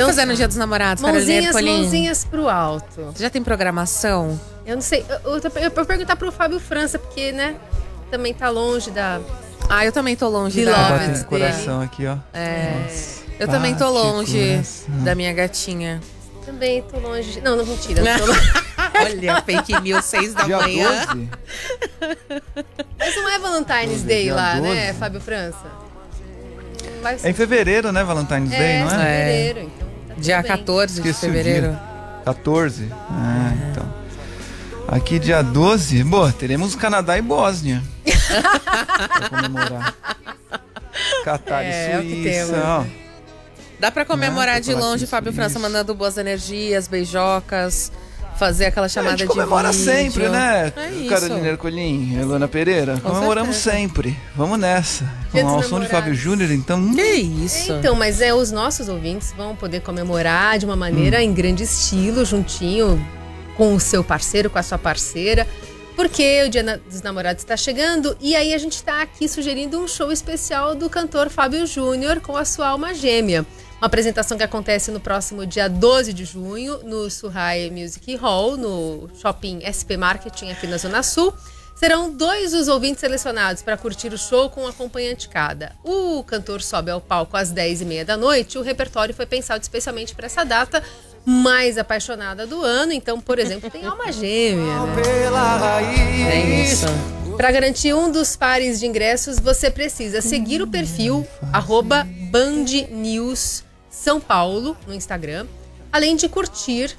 vai fazer no Dia dos Namorados, Carolina Ercolim? Mãozinhas pro alto. Você já tem programação? Eu não sei. Eu vou perguntar pro Fábio França, porque, né? Também tá longe da... Ah, eu também tô longe da... Batendo coração aqui, ó. Eu também tô longe da minha gatinha. Também tô longe. Não, mentira. Não tô longe. Olha, fake news, 6 da manhã. 12? Mas não é Valentine's Day lá, 12? Né, Fábio França? É em fevereiro, né, Valentine's Day, não é? É, fevereiro, então tá dia 14 de fevereiro. 14? Então. Aqui dia 12, teremos Canadá e Bósnia. Pra comemorar. Catar e Suíça, ó. Dá pra comemorar de longe, Fábio França, mandando boas energias, beijocas, fazer aquela chamada de vídeo. Comemora sempre, né? Carolina Ercolim, Elona Pereira. Comemoramos sempre. Vamos nessa. Com ao som de Fábio Júnior, então... Que isso? Então, mas os nossos ouvintes vão poder comemorar de uma maneira em grande estilo, juntinho com o seu parceiro, com a sua parceira. Porque o Dia dos Namorados está chegando e aí a gente está aqui sugerindo um show especial do cantor Fábio Júnior com a sua alma gêmea. Uma apresentação que acontece no próximo dia 12 de junho no Surrai Music Hall, no Shopping SP Marketing aqui na Zona Sul. Serão 2 os ouvintes selecionados para curtir o show com um acompanhante cada. O cantor sobe ao palco às 10h30 da noite. O repertório foi pensado especialmente para essa data mais apaixonada do ano. Então, por exemplo, tem alma gêmea, né? É isso. Para garantir um dos pares de ingressos, você precisa seguir o perfil @BandNews São Paulo no Instagram, além de curtir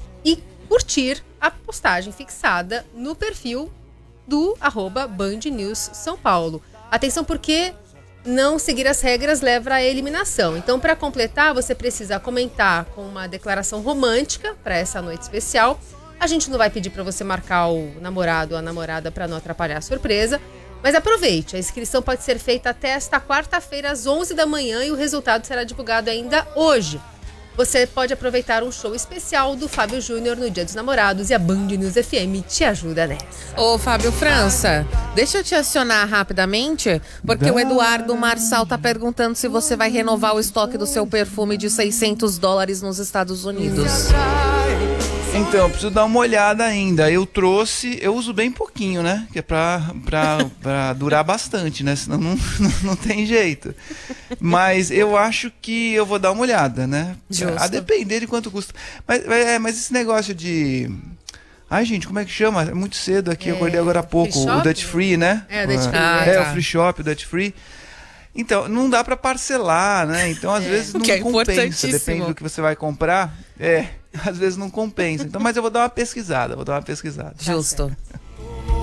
a postagem fixada no perfil do @BandNews São Paulo. Atenção, porque não seguir as regras leva à eliminação. Então, para completar, você precisa comentar com uma declaração romântica para essa noite especial. A gente não vai pedir para você marcar o namorado ou a namorada para não atrapalhar a surpresa, mas aproveite. A inscrição pode ser feita até esta quarta-feira às 11 da manhã e o resultado será divulgado ainda hoje. Você pode aproveitar um show especial do Fábio Júnior no Dia dos Namorados e a Band News FM te ajuda nessa. Ô, Fábio França, deixa eu te acionar rapidamente, porque o Eduardo Marçal tá perguntando se você vai renovar o estoque do seu perfume de $600 nos Estados Unidos. Então, eu preciso dar uma olhada ainda. Eu uso bem pouquinho, né? Que é pra durar bastante, né? Senão não tem jeito. Mas eu acho que eu vou dar uma olhada, né? Justo. A depender de quanto custa. Mas esse negócio de... Ai, gente, como é que chama? É muito cedo aqui, eu acordei agora há pouco. O Dutch Free, né? É, o Dutch Free. O Free Shop, o Dutch Free. Então, não dá pra parcelar, né? Então, às vezes não compensa. Depende do que você vai comprar. Às vezes não compensa. Então, mas eu vou dar uma pesquisada. Justo.